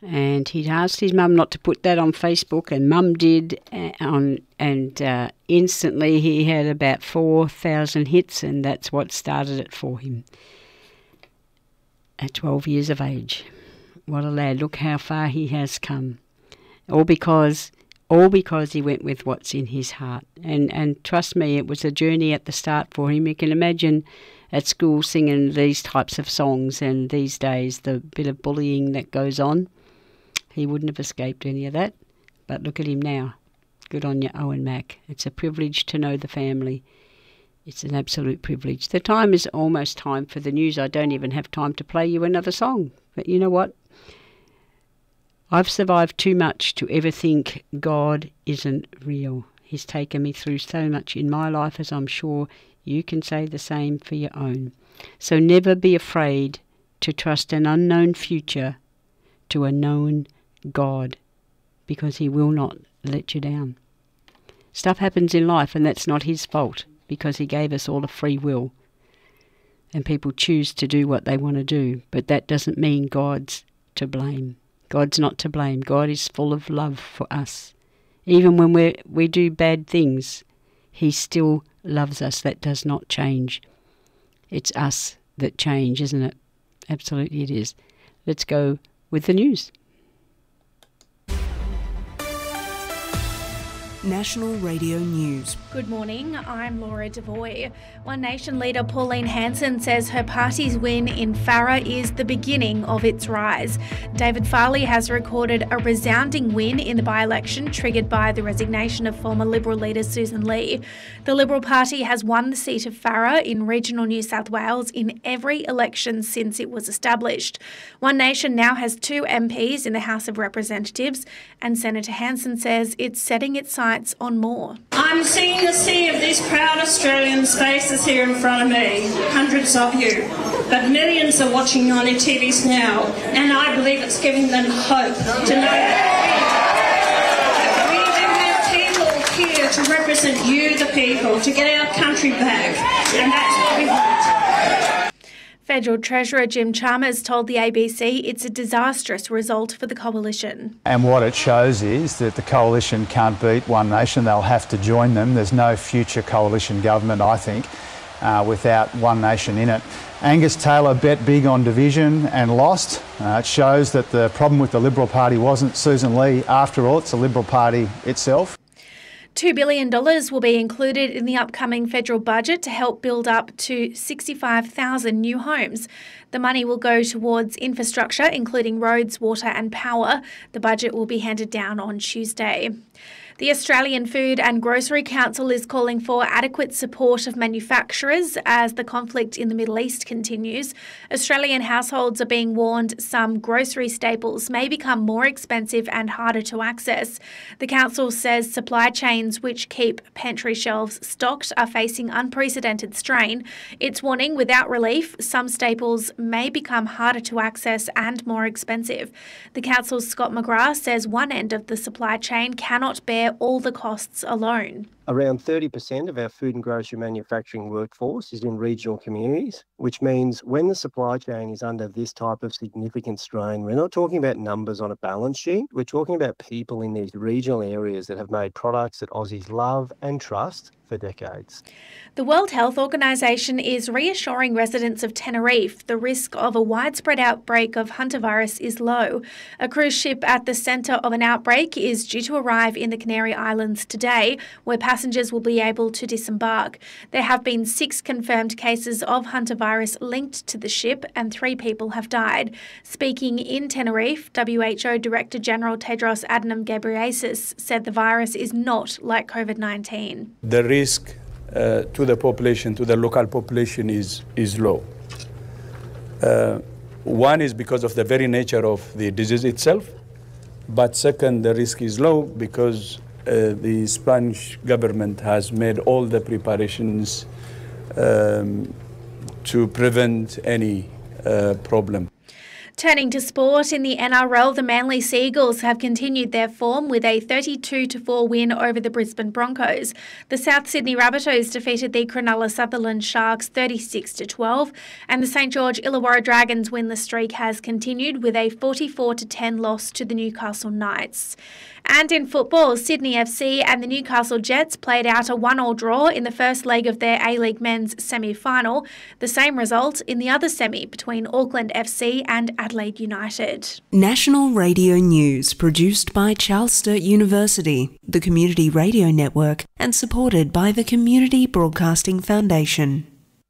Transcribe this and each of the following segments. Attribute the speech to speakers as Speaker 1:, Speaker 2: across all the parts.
Speaker 1: And he'd asked his mum not to put that on Facebook, and Mum did, and instantly he had about 4,000 hits, and that's what started it for him at 12 years of age. What a lad. Look how far he has come. All because he went with what's in his heart. And trust me, it was a journey at the start for him. You can imagine at school singing these types of songs, and these days the bit of bullying that goes on. He wouldn't have escaped any of that. But look at him now. Good on you, Owen Mack. It's a privilege to know the family. It's an absolute privilege. The time is almost time for the news. I don't even have time to play you another song. But you know what? I've survived too much to ever think God isn't real. He's taken me through so much in my life, as I'm sure you can say the same for your own. So never be afraid to trust an unknown future to a known God, because he will not let you down. Stuff happens in life, and that's not his fault, because he gave us all a free will. And people choose to do what they want to do, but that doesn't mean God's to blame. God's not to blame. God is full of love for us. Even when we do bad things, he still loves us. That does not change. It's us that change, isn't it? Absolutely it is. Let's go with the news.
Speaker 2: National Radio News.
Speaker 3: Good morning, I'm Laura Devoy. One Nation leader Pauline Hanson says her party's win in Farrer is the beginning of its rise. David Farley has recorded a resounding win in the by-election triggered by the resignation of former Liberal leader Susan Lee. The Liberal Party has won the seat of Farrer in regional New South Wales in every election since it was established. One Nation now has 2 MPs in the House of Representatives, and Senator Hanson says it's setting its sights on more.
Speaker 4: I'm seeing a sea of these proud Australians' faces here in front of me, hundreds of you, but millions are watching on their TVs now, and I believe it's giving them hope to know that we do have people here to represent you, the people, to get our country back, and that's what we want.
Speaker 3: Federal Treasurer Jim Chalmers told the ABC it's a disastrous result for the Coalition.
Speaker 5: And what it shows is that the Coalition can't beat One Nation. They'll have to join them. There's no future Coalition government, I think, without One Nation in it. Angus Taylor bet big on division and lost. It shows that the problem with the Liberal Party wasn't Susan Lee. After all, it's the Liberal Party itself.
Speaker 3: $2 billion will be included in the upcoming federal budget to help build up to 65,000 new homes. The money will go towards infrastructure, including roads, water and power. The budget will be handed down on Tuesday. The Australian Food and Grocery Council is calling for adequate support of manufacturers as the conflict in the Middle East continues. Australian households are being warned some grocery staples may become more expensive and harder to access. The council says supply chains which keep pantry shelves stocked are facing unprecedented strain. It's warning without relief, some staples may become harder to access and more expensive. The council's Scott McGrath says one end of the supply chain cannot bear all the costs alone.
Speaker 6: Around 30% of our food and grocery manufacturing workforce is in regional communities, which means when the supply chain is under this type of significant strain, we're not talking about numbers on a balance sheet, we're talking about people in these regional areas that have made products that Aussies love and trust for decades.
Speaker 3: The World Health Organization is reassuring residents of Tenerife the risk of a widespread outbreak of hantavirus is low. A cruise ship at the centre of an outbreak is due to arrive in the Canary Islands today, where passengers will be able to disembark. There have been 6 confirmed cases of hantavirus linked to the ship and 3 people have died. Speaking in Tenerife, WHO Director General Tedros Adhanom Ghebreyesus said the virus is not like COVID-19.
Speaker 7: The risk to the population, to the local population is low. One is because of the very nature of the disease itself, but second, the risk is low because the Spanish government has made all the preparations to prevent any problem.
Speaker 3: Turning to sport, in the NRL, the Manly Seagulls have continued their form with a 32-4 win over the Brisbane Broncos. The South Sydney Rabbitohs defeated the Cronulla Sutherland Sharks 36-12, and the St George Illawarra Dragons win the streak has continued with a 44-10 loss to the Newcastle Knights. And in football, Sydney FC and the Newcastle Jets played out a 1-1 draw in the first leg of their A-League men's semi-final. The same result in the other semi between Auckland FC and Adelaide United.
Speaker 2: National Radio News produced by Charles Sturt University, the Community Radio Network, and supported by the Community Broadcasting Foundation.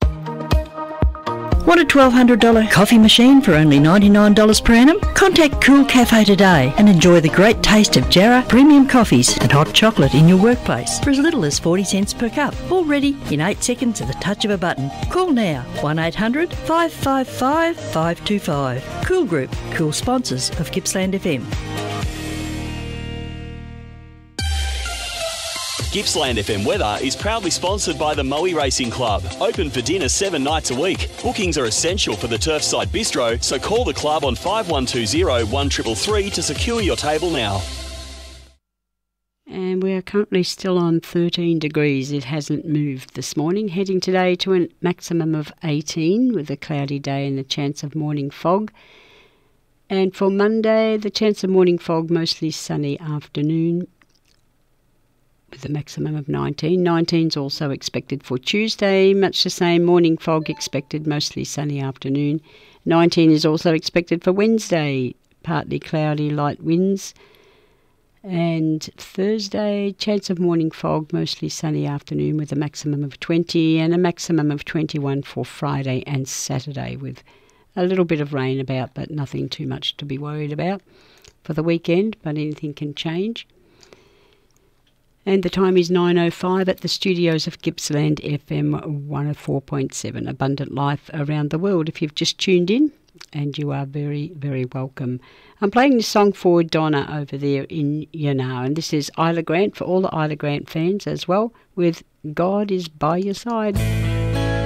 Speaker 8: Want a $1,200 coffee machine for only $99 per annum? Contact Cool Cafe today and enjoy the great taste of Jarrah premium coffees and hot chocolate in your workplace for as little as 40 cents per cup. All ready in 8 seconds at the touch of a button. Call now 1800 555 525. Cool Group, cool sponsors of Gippsland FM.
Speaker 9: Gippsland FM Weather is proudly sponsored by the Moe Racing Club. Open for dinner 7 nights a week. Bookings are essential for the Turfside Bistro, so call the club on 5120 1333 to secure your table now.
Speaker 1: And we are currently still on 13 degrees. It hasn't moved this morning. Heading today to a maximum of 18 with a cloudy day and a chance of morning fog. And for Monday, the chance of morning fog, mostly sunny afternoon, with a maximum of 19. 19 is also expected for Tuesday, much the same, morning fog expected, mostly sunny afternoon. 19 is also expected for Wednesday, partly cloudy, light winds. And Thursday, chance of morning fog, mostly sunny afternoon with a maximum of 20 and a maximum of 21 for Friday and Saturday, with a little bit of rain about, but nothing too much to be worried about for the weekend, but anything can change. And the time is 9:05 at the studios of Gippsland FM 104.7, Abundant Life Around the World. If you've just tuned in, and you are very, very welcome. I'm playing this song for Donna over there in Yanao, and this is Isla Grant, for all the Isla Grant fans as well, with God Is By Your Side.